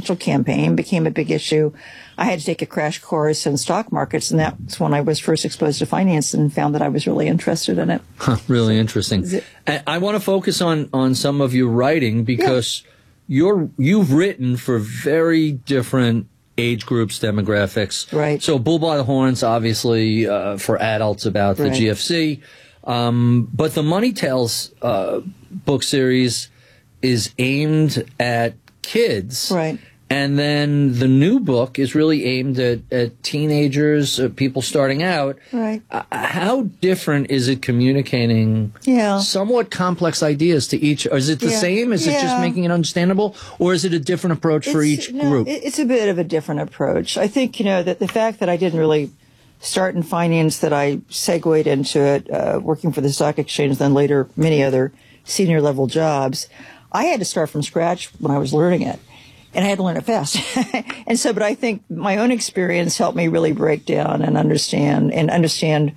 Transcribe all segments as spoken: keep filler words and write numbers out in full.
presidential campaign became a big issue. I had to take a crash course in stock markets, and that's when I was first exposed to finance and found that I was really interested in it. Huh, really interesting. It, I, I want to focus on, on some of your writing because yeah. you're, you've written for very different age groups, demographics. Right. So Bull by the Horns, obviously, uh, for adults about the right. G F C. Um, but the Money Tales uh, book series is aimed at kids. Right. And then the new book is really aimed at, at teenagers, uh, people starting out. Right. Uh, how different is it communicating yeah. somewhat complex ideas to each? Or is it the yeah. same? Is yeah. it just making it understandable? Or is it a different approach it's, for each no, group? It's a bit of a different approach. I think, you know, that the fact that I didn't really start in finance, that I segued into it, uh, working for the stock exchange, then later many other senior level jobs, I had to start from scratch when I was learning it. And I had to learn it fast. And so, but I think my own experience helped me really break down and understand and understand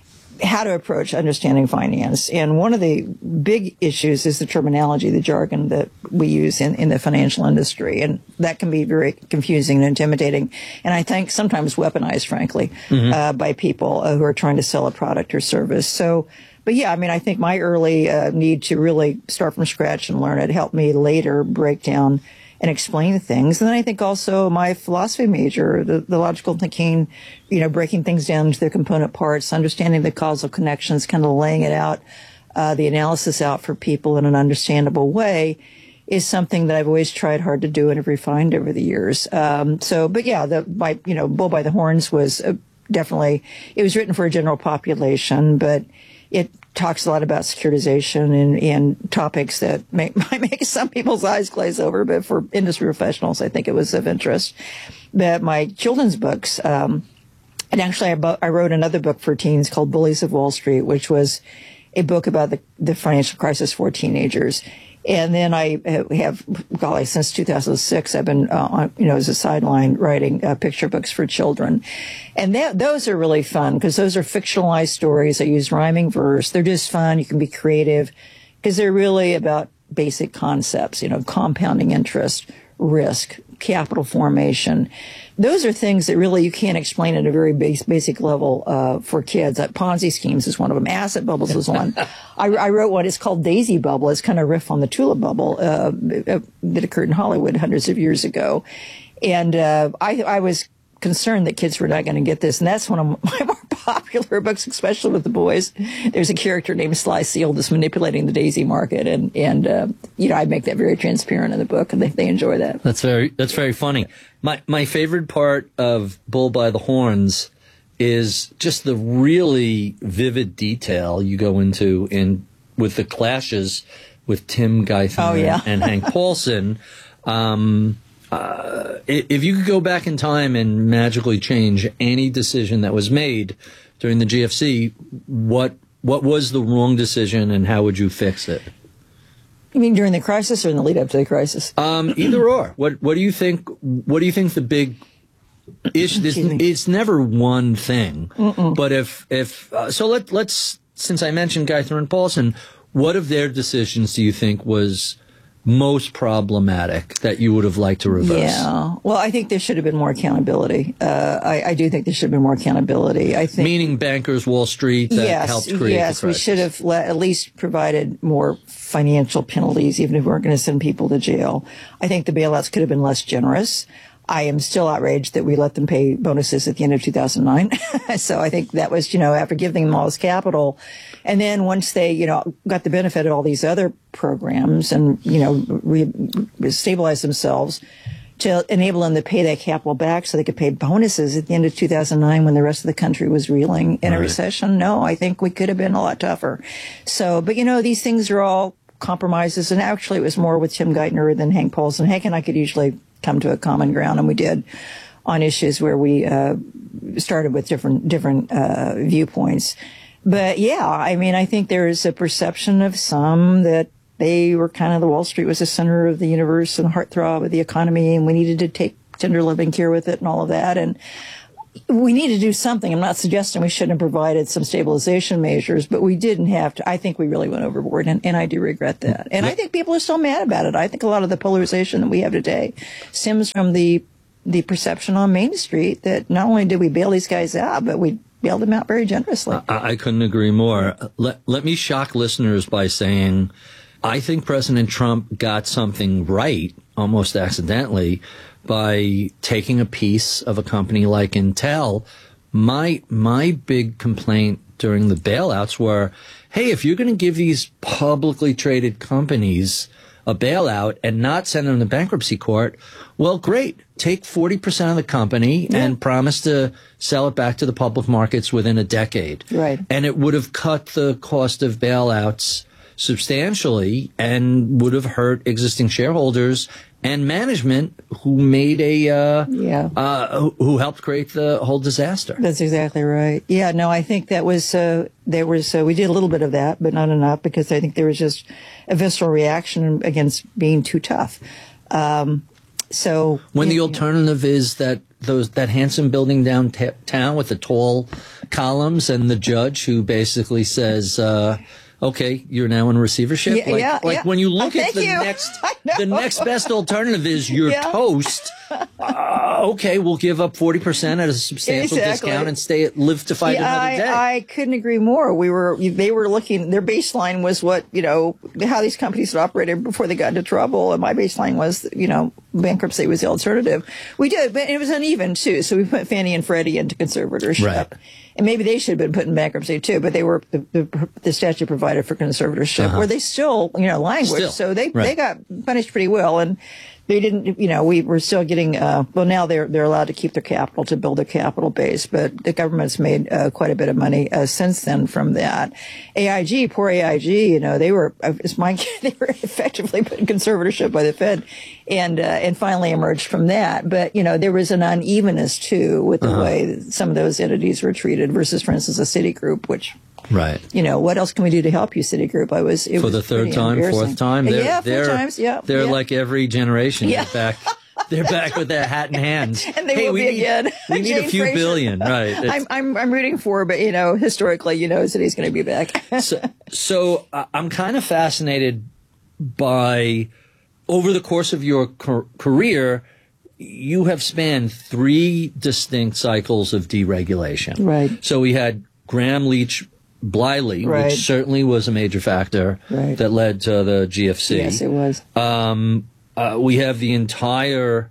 how to approach understanding finance. And one of the big issues is the terminology, the jargon that we use in, in the financial industry. And that can be very confusing and intimidating. And I think sometimes weaponized, frankly, mm-hmm. uh, by people uh, who are trying to sell a product or service. So, but yeah, I mean, I think my early uh, need to really start from scratch and learn it helped me later break down and explain things. And then I think also my philosophy major, the, the logical thinking, you know, breaking things down into their component parts, understanding the causal connections, kind of laying it out, uh, the analysis out for people in an understandable way is something that I've always tried hard to do and have refined over the years. Um, so, but yeah, the, by, you know, Bull by the Horns was uh, definitely, it was written for a general population, but it talks a lot about securitization and, and topics that may, might make some people's eyes glaze over, but for industry professionals, I think it was of interest. But my children's books, um, and actually I, bu- I wrote another book for teens called Bullies of Wall Street, which was a book about the, the financial crisis for teenagers. And then I have, golly, since two thousand six, I've been, uh, on, you know, as a sideline writing uh, picture books for children. And that, those are really fun because those are fictionalized stories. I use rhyming verse. They're just fun. You can be creative because they're really about basic concepts, you know, compounding interest, risk, capital formation. Those are things that really you can't explain at a very base, basic level uh, for kids. Uh, Ponzi schemes is one of them. Asset bubbles is one. I, I wrote one. It's called Daisy Bubble. It's kind of a riff on the tulip bubble uh, that occurred in Hollywood hundreds of years ago. And uh, I, I was concerned that kids were not going to get this. And that's one of my more popular books, especially with the boys. There's a character named Sly Seal that's manipulating the daisy market. And, and uh, you know, I make that very transparent in the book, and they, they enjoy that. That's very, that's very funny. My, my favorite part of Bull by the Horns is just the really vivid detail you go into in with the clashes with Tim Geithner oh, yeah. and Hank Paulson. Um, Uh, if you could go back in time and magically change any decision that was made during the G F C, what what was the wrong decision and how would you fix it? You mean during the crisis or in the lead up to the crisis? Um, either or. What what do you think? What do you think the big issue? This, it's never one thing. Mm-mm. But if if uh, so, let let's since I mentioned Geithner and Paulson, what of their decisions do you think was most problematic that you would have liked to reverse? Yeah. Well, I think there should have been more accountability. Uh, I, I do think there should have been more accountability. I think. Meaning bankers, Wall Street, that yes, helped create yes, the crisis. We should have let, at least provided more financial penalties, even if we weren't going to send people to jail. I think the bailouts could have been less generous. I am still outraged that we let them pay bonuses at the end of two thousand nine. So I think that was, you know, after giving them all this capital. And then once they, you know, got the benefit of all these other programs and, you know, re- stabilized themselves to enable them to pay that capital back so they could pay bonuses at the end of two thousand nine when the rest of the country was reeling in right. a recession. No, I think we could have been a lot tougher. So, but, you know, these things are all compromises. And actually it was more with Tim Geithner than Hank Paulson. Hank and I could usually come to a common ground, and we did on issues where we uh, started with different different uh, viewpoints. But yeah, I mean, I think there is a perception of some that they were kind of the Wall Street was the center of the universe and the heartthrob of the economy, and we needed to take tender loving care with it and all of that. And we need to do something. I'm not suggesting we shouldn't have provided some stabilization measures, but we didn't have to. I think we really went overboard, and, and I do regret that. And I think people are still mad about it. I think a lot of the polarization that we have today stems from the the perception on Main Street that not only did we bail these guys out, but we bailed them out very generously. I, I couldn't agree more. Let, let me shock listeners by saying I think President Trump got something right, almost accidentally, by taking a piece of a company like Intel. My my big complaint during the bailouts were, hey, if you're going to give these publicly traded companies a bailout and not send them to bankruptcy court, well, great. Take forty percent of the company yeah. and promise to sell it back to the public markets within a decade. Right. And it would have cut the cost of bailouts substantially and would have hurt existing shareholders and management who made a uh, yeah uh, who, who helped create the whole disaster. That's exactly right. Yeah, no, I think that was uh, there was uh, we did a little bit of that, but not enough, because I think there was just a visceral reaction against being too tough. Um, so when yeah, the alternative is that those that handsome building downtown with the tall columns and the judge who basically says, Uh, okay, you're now in receivership. Yeah, like yeah, like yeah. when you look oh, at the you. next, the next best alternative is you're yeah. toast. Uh, okay, we'll give up forty percent at a substantial exactly. discount and stay at live to fight yeah, another I, day. I couldn't agree more. We were they were looking. Their baseline was what you know how these companies had operated before they got into trouble, and my baseline was you know bankruptcy was the alternative. We did, but it was uneven too. So we put Fannie and Freddie into conservatorship. Right. And maybe they should have been put in bankruptcy too, but they were the, the, the statute provided for conservatorship, uh-huh. where they still, you know, languished. Still. So they Right. they got punished pretty well, and they didn't, you know, we were still getting. Uh, well, now they're they're allowed to keep their capital to build their capital base, but the government's made uh, quite a bit of money uh, since then from that. A I G, poor A I G, you know, they were it's my they were effectively put in conservatorship by the Fed, and uh, and finally emerged from that. But you know, there was an unevenness too with the uh-huh. way that some of those entities were treated versus, for instance, a Citigroup, which. Right. You know, what else can we do to help you, Citigroup? I was it for was the third time, fourth time. They're, yeah, four they're, times. Yeah, they're yeah. like every generation. Yeah. They're back. They're back with their hat in hands. And they hey, will we be need, again. We need Jane a few Fraser. billion, right? I'm, I'm I'm rooting for, but you know, historically, you know, Citi's going to be back. so, so uh, I'm kind of fascinated by over the course of your car- career. You have spanned three distinct cycles of deregulation. Right. So we had Graham Leach Bliley, right. which certainly was a major factor right. that led to the G F C. Yes, it was. Um, uh, we have the entire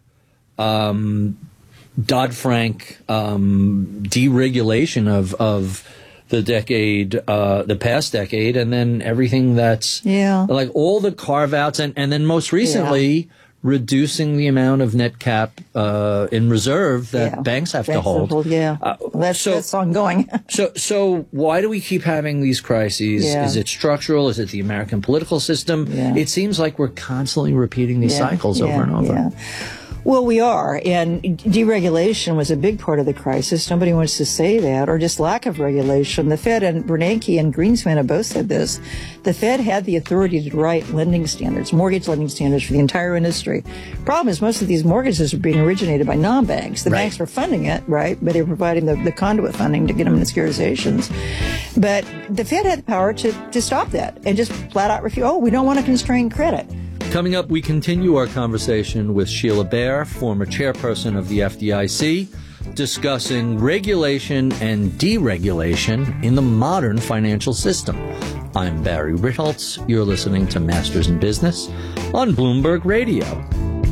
um, Dodd-Frank um, deregulation of of the decade, uh, the past decade, and then everything that's yeah. like all the carve-outs, and, and then most recently. Yeah. Reducing the amount of net cap uh, in reserve that yeah. banks have banks to hold. hold yeah, uh, well, that's so, that's ongoing. so, so why do we keep having these crises? Yeah. Is it structural? Is it the American political system? Yeah. It seems like we're constantly repeating these yeah. cycles yeah. over and over. Yeah. Well, we are, and deregulation was a big part of the crisis. Nobody wants to say that, or just lack of regulation. The Fed, and Bernanke and Greenspan have both said this, the Fed had the authority to write lending standards, mortgage lending standards for the entire industry. Problem is, most of these mortgages are being originated by non-banks. The right. banks were funding it, right, but they were providing the, the conduit funding to get them into securitizations. But the Fed had the power to, to stop that and just flat out refuse, oh, we don't want to constrain credit. Coming up, we continue our conversation with Sheila Bair, former chairperson of the F D I C, discussing regulation and deregulation in the modern financial system. I'm Barry Ritholtz. You're listening to Masters in Business on Bloomberg Radio.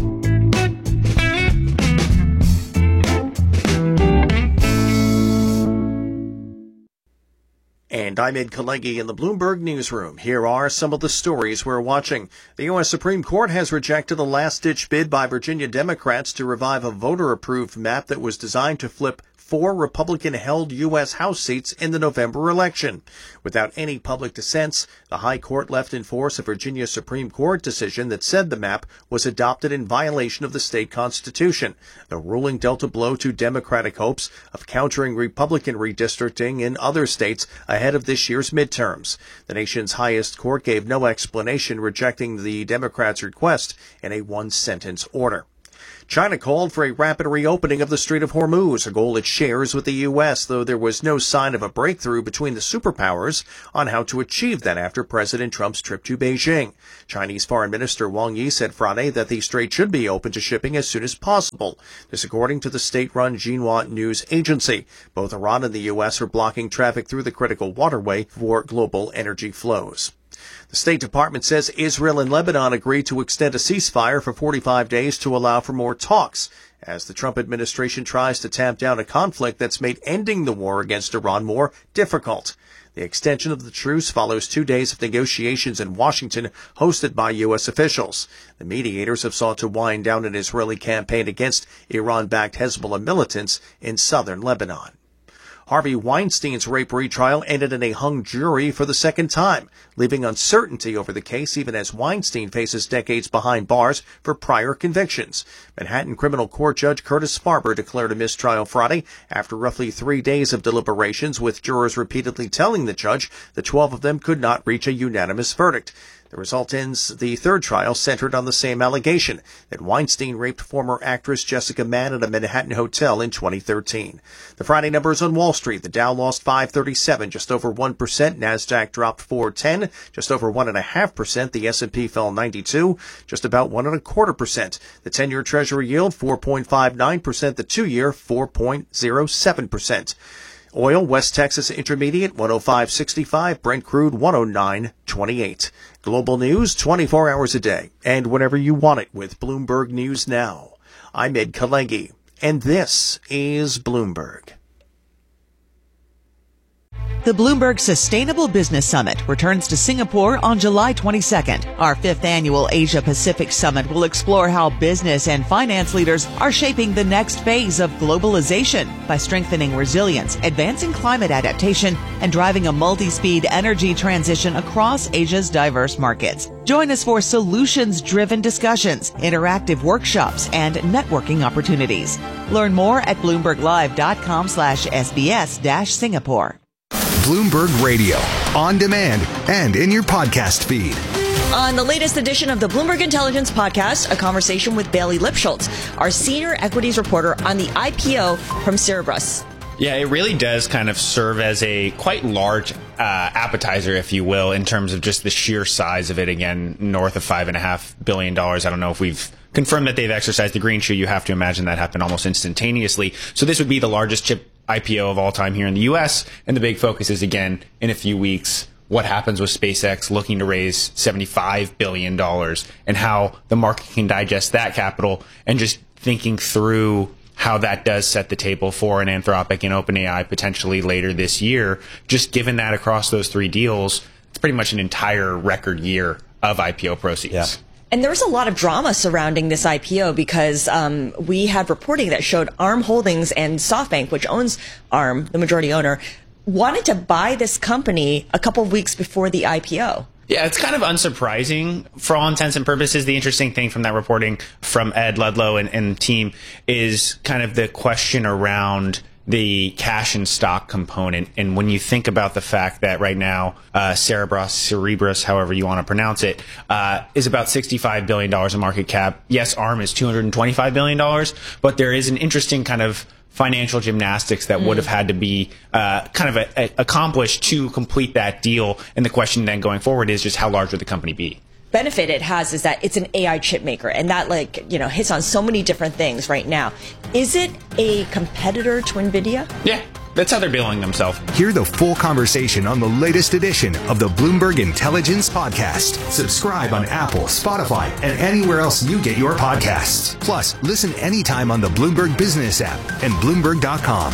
And I'm Ed Kalegi in the Bloomberg Newsroom. Here are some of the stories we're watching. The U S Supreme Court has rejected a last-ditch bid by Virginia Democrats to revive a voter-approved map that was designed to flip four Republican-held U S House seats in the November election. Without any public dissents, the High Court left in force a Virginia Supreme Court decision that said the map was adopted in violation of the state constitution. The ruling dealt a blow to Democratic hopes of countering Republican redistricting in other states ahead of this year's midterms. The nation's highest court gave no explanation, rejecting the Democrats' request in a one-sentence order. China called for a rapid reopening of the Strait of Hormuz, a goal it shares with the U S, though there was no sign of a breakthrough between the superpowers on how to achieve that after President Trump's trip to Beijing. Chinese Foreign Minister Wang Yi said Friday that the strait should be open to shipping as soon as possible. This according to the state-run Xinhua news agency. Both Iran and the U S are blocking traffic through the critical waterway for global energy flows. The State Department says Israel and Lebanon agreed to extend a ceasefire for forty-five days to allow for more talks, as the Trump administration tries to tamp down a conflict that's made ending the war against Iran more difficult. The extension of the truce follows two days of negotiations in Washington hosted by U S officials. The mediators have sought to wind down an Israeli campaign against Iran-backed Hezbollah militants in southern Lebanon. Harvey Weinstein's rape retrial ended in a hung jury for the second time, leaving uncertainty over the case even as Weinstein faces decades behind bars for prior convictions. Manhattan Criminal Court Judge Curtis Farber declared a mistrial Friday after roughly three days of deliberations, with jurors repeatedly telling the judge that twelve of them could not reach a unanimous verdict. The result ends the third trial centered on the same allegation, that Weinstein raped former actress Jessica Mann at a Manhattan hotel in twenty thirteen. The Friday numbers on Wall Street: the Dow lost five thirty-seven, just over one percent. NASDAQ dropped four ten, just over one point five percent. The S and P fell ninety-two, just about one and a quarter percent. The ten-year Treasury yield, four point five nine percent. The two-year, four point zero seven percent. Oil, West Texas Intermediate, one oh five sixty-five. Brent crude, one oh nine twenty-eight. Global news, twenty-four hours a day, and whenever you want it with Bloomberg News Now. I'm Ed Kalegi, and this is Bloomberg. The Bloomberg Sustainable Business Summit returns to Singapore on July twenty-second. Our fifth annual Asia-Pacific Summit will explore how business and finance leaders are shaping the next phase of globalization by strengthening resilience, advancing climate adaptation, and driving a multi-speed energy transition across Asia's diverse markets. Join us for solutions-driven discussions, interactive workshops, and networking opportunities. Learn more at bloomberglive.com slash SBS dash Singapore. Bloomberg Radio, on demand and in your podcast feed. On the latest edition of the Bloomberg Intelligence Podcast, a conversation with Bailey Lipschultz, our senior equities reporter on the I P O from Cerebras. Yeah, it really does kind of serve as a quite large uh, appetizer, if you will, in terms of just the sheer size of it. Again, north of five and a half billion dollars. I don't know if we've confirmed that they've exercised the green shoe. You have to imagine that happened almost instantaneously. So this would be the largest chip I P O of all time here in the U S. And the big focus is, again, in a few weeks, what happens with SpaceX looking to raise seventy-five billion dollars and how the market can digest that capital, and just thinking through how that does set the table for an Anthropic and OpenAI potentially later this year. Just given that across those three deals, it's pretty much an entire record year of I P O proceeds. Yeah. And there was a lot of drama surrounding this I P O because um, we had reporting that showed ARM Holdings and SoftBank, which owns ARM, the majority owner, wanted to buy this company a couple of weeks before the I P O. Yeah, it's kind of unsurprising for all intents and purposes. The interesting thing from that reporting from Ed Ludlow and, and team is kind of the question around the cash and stock component. And when you think about the fact that right now, uh, Cerebras, Cerebras, however you want to pronounce it, uh, is about sixty-five billion dollars in market cap. Yes, ARM is two hundred twenty-five billion dollars, but there is an interesting kind of financial gymnastics that mm. would have had to be uh, kind of a, a, accomplished to complete that deal. And the question then going forward is just how large would the company be? Benefit it has is that it's an A I chip maker, and that, like, you know, hits on so many different things right now. Is it a competitor to NVIDIA? Yeah, that's how they're billing themselves. Hear the full conversation on the latest edition of the Bloomberg Intelligence Podcast. Subscribe on Apple, Spotify, and anywhere else you get your podcasts. Plus, listen anytime on the Bloomberg Business app and Bloomberg dot com.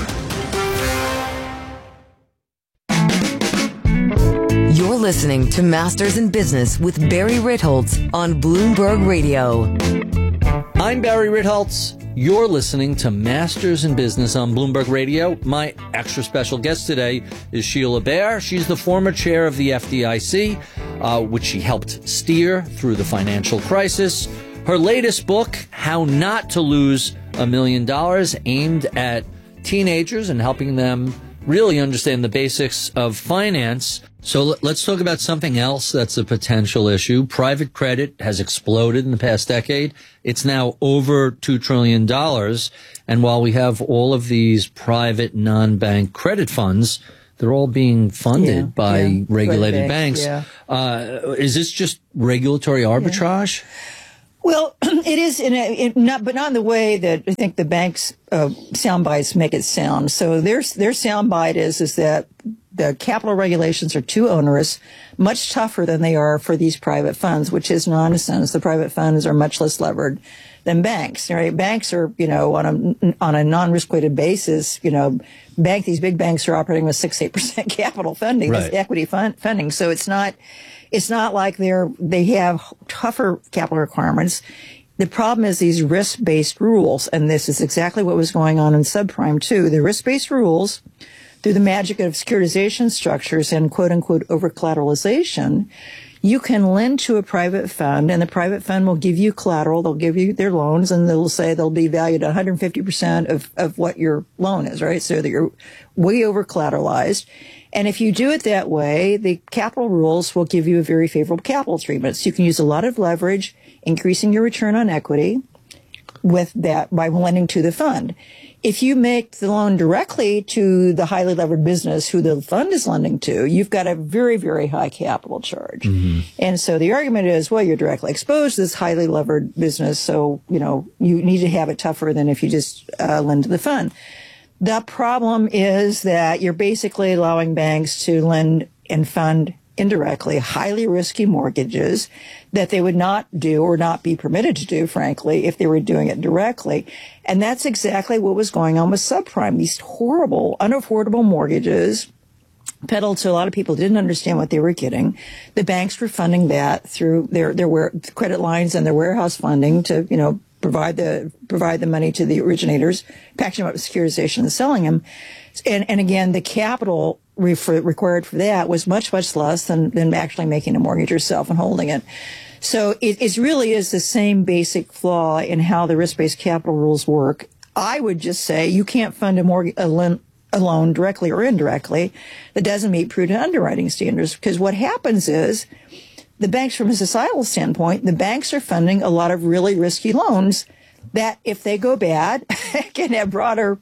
You're listening to Masters in Business with Barry Ritholtz on Bloomberg Radio. I'm Barry Ritholtz. You're listening to Masters in Business on Bloomberg Radio. My extra special guest today is Sheila Bair. She's the former chair of the F D I C, uh, which she helped steer through the financial crisis. Her latest book, How Not to Lose a Million Dollars, aimed at teenagers and helping them really understand the basics of finance. So l- let's talk about something else that's a potential issue. Private credit has exploded in the past decade. It's now over two trillion dollars. And while we have all of these private non-bank credit funds, they're all being funded Yeah, by yeah. regulated Banks, banks. yeah. Uh, is this just regulatory arbitrage? Well, it is, in a, in not, but not in the way that I think the banks' uh, sound bites make it sound. So their their sound bite is is that the capital regulations are too onerous, much tougher than they are for these private funds, which is nonsense. The private funds are much less levered than banks. Right? Banks are, you know, on a on a non-risk weighted basis, you know, bank these big banks are operating with six eight percent capital funding, Right. equity fund, funding. So it's not. It's not like they're, they have tougher capital requirements. The problem is these risk-based rules, and this is exactly what was going on in subprime too. The risk-based rules, through the magic of securitization structures and quote-unquote over-collateralization, you can lend to a private fund, and the private fund will give you collateral. They'll give you their loans, and they'll say they'll be valued at one hundred fifty percent of, of what your loan is, right? So that you're way over-collateralized. And if you do it that way, the capital rules will give you a very favorable capital treatment. So you can use a lot of leverage, increasing your return on equity with that by lending to the fund. If you make the loan directly to the highly levered business who the fund is lending to, you've got a very, very high capital charge. Mm-hmm. And so the argument is, well, you're directly exposed to this highly levered business, so, you know, you need to have it tougher than if you just uh, lend to the fund. The problem is that you're basically allowing banks to lend and fund indirectly highly risky mortgages that they would not do or not be permitted to do, frankly, if they were doing it directly. And that's exactly what was going on with subprime. These horrible, unaffordable mortgages peddled to a lot of people didn't understand what they were getting. The banks were funding that through their, their credit lines and their warehouse funding to, you know, provide the provide the money to the originators, packaging them up with securitization and selling them. And, and again, the capital re- for, required for that was much, much less than, than actually making a mortgage yourself and holding it. So it, it really is the same basic flaw in how the risk-based capital rules work. I would just say you can't fund a, mortgage, a, loan, a loan directly or indirectly that doesn't meet prudent underwriting standards, because what happens is the banks, from a societal standpoint, the banks are funding a lot of really risky loans that, if they go bad, can have broader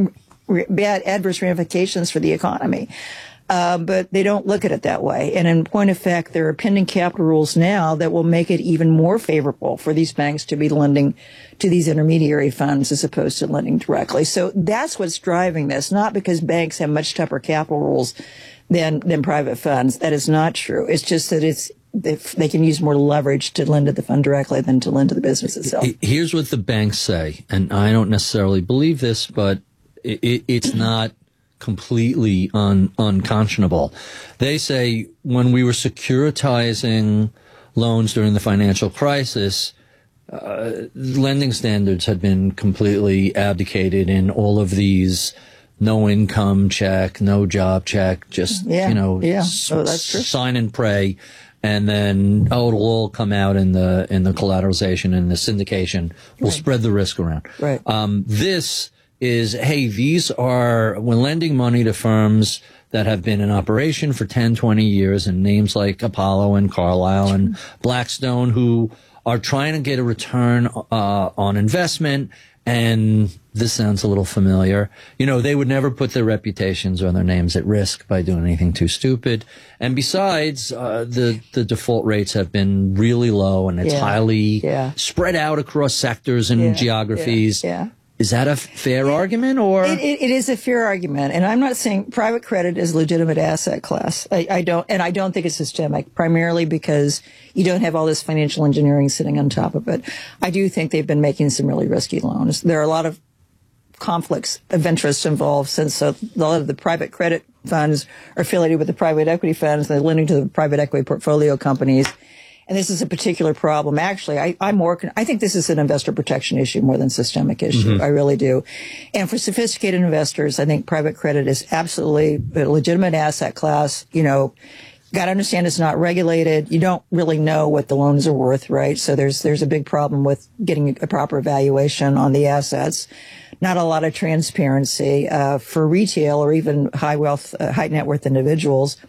bad adverse ramifications for the economy. Uh, but they don't look at it that way. And in point of fact, there are pending capital rules now that will make it even more favorable for these banks to be lending to these intermediary funds as opposed to lending directly. So that's what's driving this, not because banks have much tougher capital rules than, than private funds. That is not true. It's just that it's, if they can use more leverage to lend to the fund directly than to lend to the business itself. Here's what the banks say, and I don't necessarily believe this, but it, it, it's not completely un, unconscionable. They say when we were securitizing loans during the financial crisis, uh, lending standards had been completely abdicated in all of these no income check, no job check, just, yeah, you know, yeah. s- Oh, that's true. sign and pray. And then, oh, it'll all come out in the, in the collateralization and the syndication. We'll Right. spread the risk around. Right. Um, this is, hey, these are, when lending money to firms that have been in operation for ten, twenty years, and names like Apollo and Carlyle and Blackstone, who are trying to get a return, uh, on investment. And this sounds a little familiar. You know, they would never put their reputations or their names at risk by doing anything too stupid. And besides, uh, the, the default rates have been really low, and it's Yeah. highly Yeah. spread out across sectors and Yeah. geographies. Yeah. Yeah. Is that a fair argument, or? It, it, it is a fair argument, and I'm not saying private credit is a legitimate asset class. I, I don't, and I don't think it's systemic, primarily because you don't have all this financial engineering sitting on top of it. I do think they've been making some really risky loans. There are a lot of conflicts of interest involved, since a lot of the private credit funds are affiliated with the private equity funds. They're lending to the private equity portfolio companies. And this is a particular problem. Actually, I, I'm more, I think this is an investor protection issue more than systemic issue. Mm-hmm. I really do. And for sophisticated investors, I think private credit is absolutely a legitimate asset class. You know, got to understand it's not regulated. You don't really know what the loans are worth, right? So there's, there's a big problem with getting a proper valuation on the assets. Not a lot of transparency, uh, for retail or even high wealth, uh, high net worth individuals.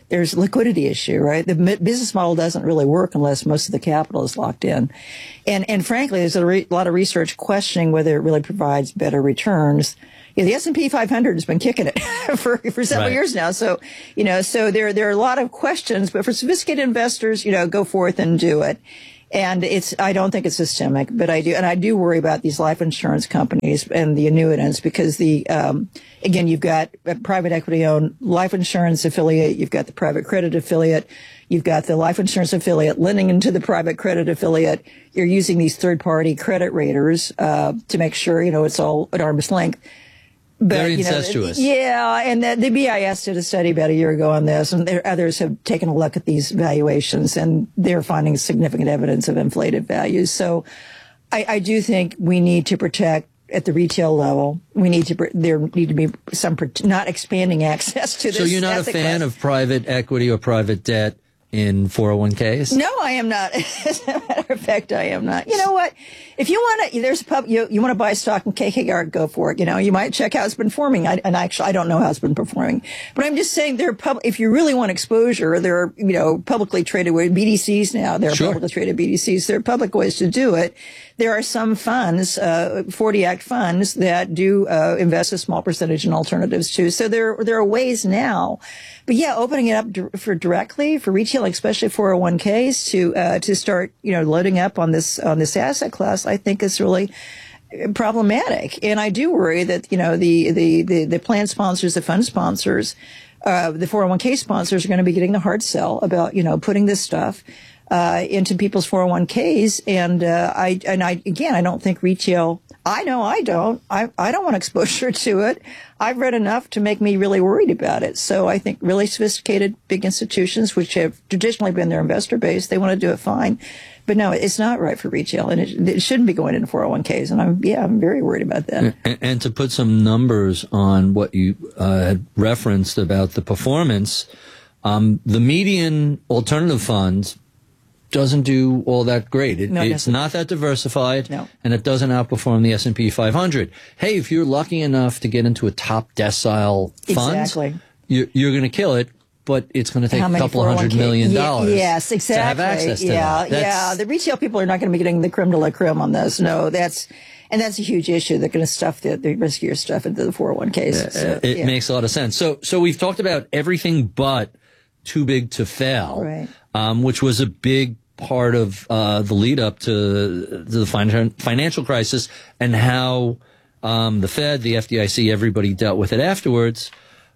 there's a liquidity issue, right? The business model doesn't really work unless most of the capital is locked in. And, and frankly, there's a re- lot of research questioning whether it really provides better returns. Yeah, the S and P five hundred has been kicking it for, for several Right. years now. So, you know, so there, there are a lot of questions, but for sophisticated investors, you know, go forth and do it. And it's, I don't think it's systemic, but I do, and I do worry about these life insurance companies and the annuitants because the, um, again, you've got a private equity owned life insurance affiliate, you've got the private credit affiliate, you've got the life insurance affiliate lending into the private credit affiliate. You're using these third party credit raters, uh, to make sure, you know, it's all at arm's length. But, Very you know, incestuous. Yeah, and the, the B I S did a study about a year ago on this, and there, others have taken a look at these valuations, and they're finding significant evidence of inflated values. So I, I do think we need to protect at the retail level. We need to, there need to be some, not expanding access to this. So you're not a asset fan class. of private equity or private debt in four oh one Ks? No, I am not. As a matter of fact, I am not. You know what? If you want to, there's a pub, you, you want to buy stock in K K R, go for it. You know, you might check how it's been performing. I, and actually, I don't know how it's been performing. But I'm just saying there are pub, if you really want exposure, there are, you know, publicly traded B D Cs now. There are Sure. publicly traded B D Cs. There are public ways to do it. There are some funds, uh, forty Act funds that do, uh, invest a small percentage in alternatives too. So there, there are ways now. But yeah, opening it up dir- for directly for retail, especially four oh one Ks to, uh, to start, you know, loading up on this, on this asset class, I think is really problematic. And I do worry that, you know, the, the, the, the plan sponsors, the fund sponsors, uh, the four oh one K sponsors are going to be getting the hard sell about, you know, putting this stuff, uh, into people's four oh one Ks. And, uh, I, and I, again, I don't think retail, I know I don't, I, I don't want exposure to it. I've read enough to make me really worried about it. So I think really sophisticated big institutions, which have traditionally been their investor base, they want to do it fine. But no, it's not right for retail, and it, it shouldn't be going into four oh one Ks. And I'm, yeah, I'm very worried about that. And, and to put some numbers on what you uh, had referenced about the performance, um, the median alternative funds doesn't do all that great. It, No, it it's doesn't. not that diversified, No. and it doesn't outperform the S and P five hundred. Hey, if you're lucky enough to get into a top decile fund, Exactly. you're, you're going to kill it. But it's going to take How a many couple hundred four oh one K million Ye- dollars yes, exactly. to have access to yeah, that. That's- yeah. The retail people are not going to be getting the creme de la creme on this. No, that's, and that's a huge issue. They're going to stuff the, the riskier stuff into the four oh one Ks. So, it yeah. makes a lot of sense. So, so we've talked about everything but too big to fail, Right. um, which was a big part of uh, the lead up to, to the fin- financial crisis and how um, the Fed, the F D I C, everybody dealt with it afterwards.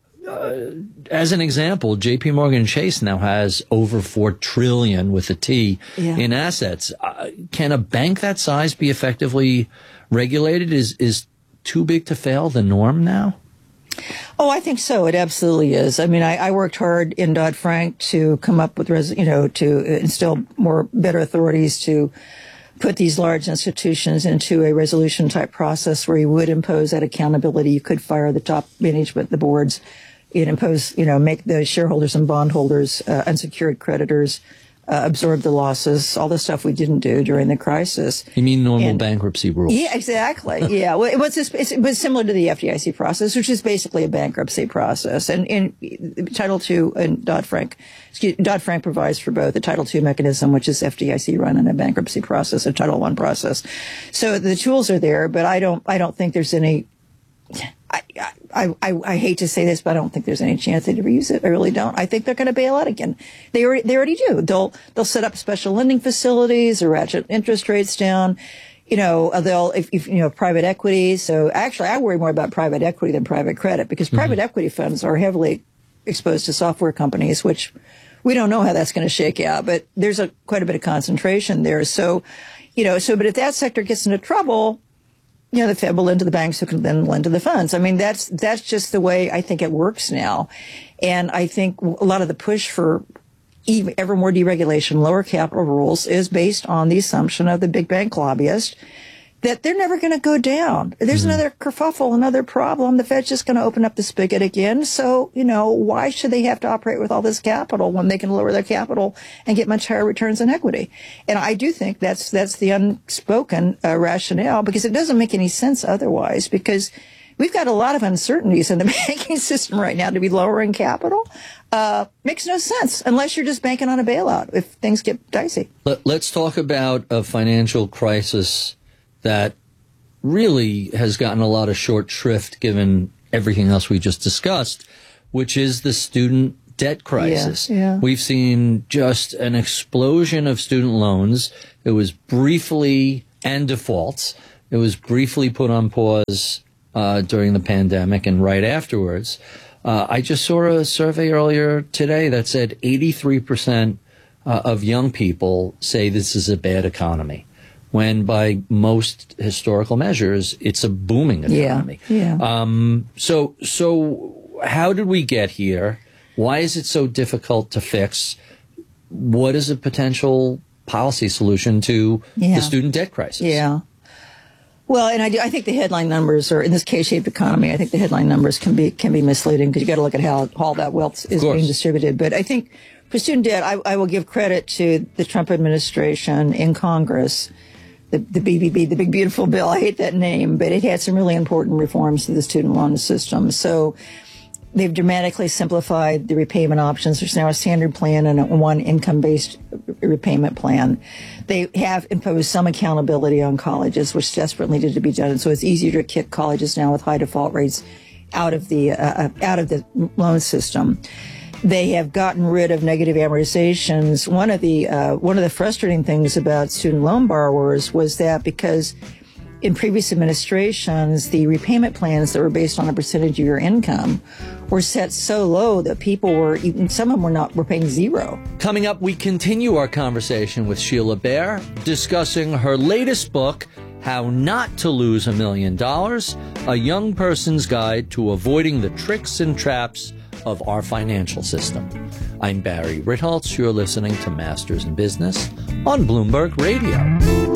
Uh, as an example, J P Morgan Chase now has over four trillion with a T Yeah. in assets. Uh, can a bank that size be effectively regulated? Is is too big to fail the norm now? Oh, I think so. It absolutely is. I mean, I, I worked hard in Dodd-Frank to come up with, res- you know, to instill more better authorities to put these large institutions into a resolution type process where you would impose that accountability. You could fire the top management, the boards, you'd impose, you know, make the shareholders and bondholders, uh, unsecured creditors, uh, absorb the losses, all the stuff we didn't do during the crisis. You mean normal And- bankruptcy rules? Yeah, exactly. Yeah. Well, it was, this, it was similar to the F D I C process, which is basically a bankruptcy process. And in Title two and Dodd-Frank, excuse, Dodd-Frank provides for both a Title two mechanism, which is F D I C run, and a bankruptcy process, a Title one process. So the tools are there, but I don't, I don't think there's any, I, I, I, I hate to say this, but I don't think there's any chance they'd ever use it. I really don't. I think they're going to bail out again. They already, they already do. They'll, they'll set up special lending facilities or ratchet interest rates down. You know, they'll, if, if, you know, private equity. So actually, I worry more about private equity than private credit because mm-hmm. private equity funds are heavily exposed to software companies, which we don't know how that's going to shake out, but there's a quite a bit of concentration there. So, you know, so, but if that sector gets into trouble, you know, the Fed will lend to the banks who can then lend to the funds. I mean, that's, that's just the way I think it works now. And I think a lot of the push for even ever more deregulation, lower capital rules is based on the assumption of the big bank lobbyist that they're never going to go down. There's mm-hmm. another kerfuffle, another problem. The Fed's just going to open up the spigot again. So, you know, why should they have to operate with all this capital when they can lower their capital and get much higher returns on equity? And I do think that's, that's the unspoken uh, rationale, because it doesn't make any sense otherwise, because we've got a lot of uncertainties in the banking system right now. To be lowering capital uh, makes no sense unless you're just banking on a bailout if things get dicey. Let, let's talk about a financial crisis that really has gotten a lot of short shrift given everything else we just discussed, which is the student debt crisis. Yeah, yeah. We've seen just an explosion of student loans. It was briefly, and defaults. It was briefly put on pause uh, during the pandemic and right afterwards. Uh, I just saw a survey earlier today that said eighty-three percent uh, of young people say this is a bad economy, when by most historical measures, it's a booming economy. Yeah, yeah. Um, so, so how did we get here? Why is it so difficult to fix? What is a potential policy solution to yeah. the student debt crisis? Yeah. Well, and I do, I think the headline numbers are, in this K-shaped economy, I think the headline numbers can be can be misleading because you got to look at how all that wealth is being distributed. But I think for student debt, I, I will give credit to the Trump administration in Congress. The, the B B B, the Big Beautiful Bill, I hate that name, but it had some really important reforms to the student loan system. So they've dramatically simplified the repayment options. There's now a standard plan and a one income-based repayment plan. They have imposed some accountability on colleges, which desperately needed to be done. And so it's easier to kick colleges now with high default rates out of the uh, out of the loan system. They have gotten rid of negative amortizations. One of the uh, one of the frustrating things about student loan borrowers was that because in previous administrations, the repayment plans that were based on a percentage of your income were set so low that people were, even some of them were not, were paying zero. Coming up, we continue our conversation with Sheila Bair, discussing her latest book, How Not to Lose a Million Dollars, a young person's guide to avoiding the tricks and traps of our financial system. I'm Barry Ritholtz. You're listening to Masters in Business on Bloomberg Radio.